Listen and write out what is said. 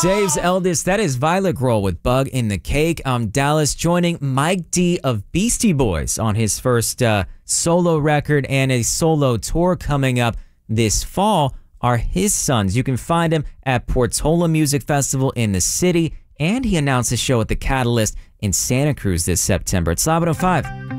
Dave's eldest, that is Violet Grohl with Bug in the Cake. Dallas joining Mike D of Beastie Boys on his first solo record, and a solo tour coming up this fall are his sons. You can find him at Portola Music Festival in the city, and he announced a show at the Catalyst in Santa Cruz this September. It's Live 105.